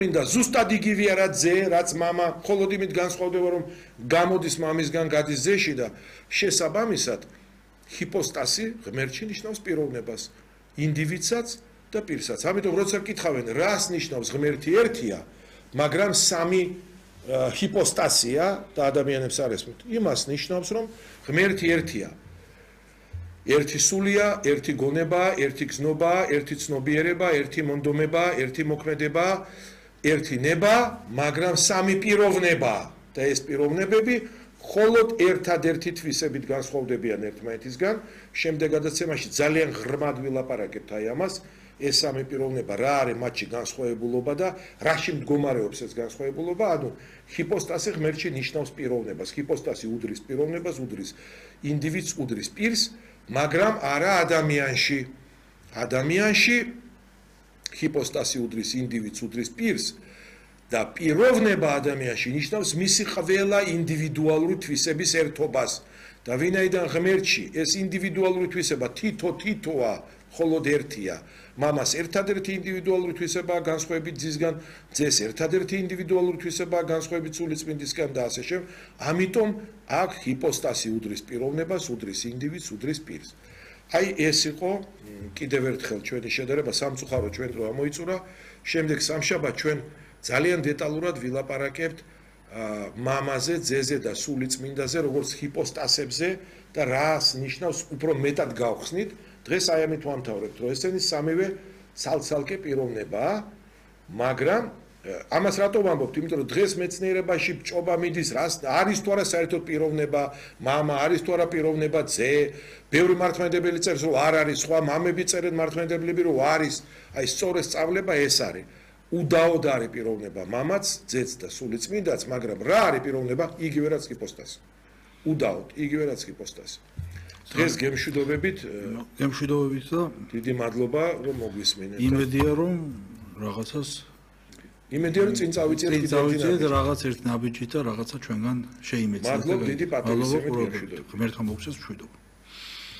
და ზუსტად იგივეა რა ძე, რაც მამა, მხოლოდ იმით განსხვავდება, რომ გამოდის მამისგან, გადის ძეში და შესაბამისად ჰიპოსტასი ღმერთში ნიშნავს პიროვნებას, ინდივიდსაც და პირსაც. ამიტომ როცა კითხავენ, რას ნიშნავს ღმერთი ერთია, მაგრამ სამი ჰიპოსტასია და ადამიანებს არ ესმით. იმას ნიშნავს, რომ ღმერთი ერთია. ერთი სულია, ერთი გონება, ერთი გზნობა, ერთი ცნობიერება, ერთი მონდომება, ერთი მოქმედება, ერთი ნება, მაგრამ სამი პიროვნება და ეს პიროვნებები მხოლოდ ერთადერთი თვისებით განსხვავდებიან ერთმანეთისგან. შემდეგ გადაცემაში ძალიან ღრმად ვილაპარაკებთ აი ამას, ეს სამი პიროვნება რა არის მათში განსხვავებულობა და რაში მდგომარეობს ეს განსხვავებულობა. ანუ ჰიპოსტასი ღმერთში ნიშნავს პიროვნებას. ჰიპოსტასი უდრის პიროვნებას, უდრის ინდივიდს, უდრის პირს, მაგრამ არა ადამიანში. ადამიანში ჰიპოსტასი უდრის ინდივიდს, უდრის პირს და პიროვნება ადამიანში ნიშნავს მისი ყველა ინდივიდუალური თვისების ერთობას. და ვინაიდან ღმერთში ეს ინდივიდუალური თვისება თითოა, მხოლოდ ერთია. მამას ერთადერთი ინდივიდუალური თვისებაა განსხვავებით ძისგან, ძეს ერთადერთი ინდივიდუალური თვისებაა განსხვავებით სულიწმინდისგან და ასე შემდეგ. ამიტომ აქ ჰიპოსტასი უდრის პიროვნებას, უდრის ინდივიდს, უდრის პირს. აი ეს იყო კიდევ ერთხელ ჩვენი შედარება, სამწუხარო ჩვენ დრო ამოიწურა. შემდეგ სამშაბათ ჩვენ ძალიან დეტალურად ვილაპარაკებთ მამაზე, ძეზე და სულიწმინდაზე, როგორც ჰიპოსტასებზე და რას ნიშნავს უფრო მეტად გავხსნით. დღეს აი ამით ვამთავრებთ, რომ ესენი სამივე ცალ-ცალკე პიროვნებაა, მაგრამ ამას რატო ვამბობთ? იმიტომ რომ დღეს მეცნიერებაში ჭობა მიდის, არის თუ არა საერთოდ პიროვნება, მამა არის თუ არა პიროვნება, ძე, ბევრი მართლმადიდებელი წერს, რომ არ არის, სხვა მამები წერენ მართლმადიდებლები, რომ არის. აი სწორედ სწავლება ეს არის. უდაოდ არის პიროვნება მამაც, ძეც და სულიწმინდაც, მაგრამ რა არის პიროვნება? იგივე რაც ჰიპოსტასი. უდაოდ, იგივე რაც ჰიპოსტასი. დღეს გემშვიდობებით და დიდი მადლობა რომ მოგვისმინეთ. იმედია რომ რაღაცას იმედია რომ წინ წავიწიეთ და რაღაც ერთ ნაბიჯით და რაღაცა ჩვენგან შეიმეცნეთ. მადლობ დიდი პატრიოტიზმით. ღმერთმა მოგცეს მშვიდობა.